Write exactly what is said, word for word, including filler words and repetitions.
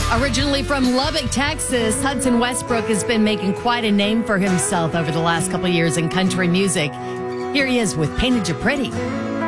Originally from Lubbock, Texas, Hudson Westbrook has been making quite a name for himself over the last couple of years in country music. Here he is with Painted You Pretty.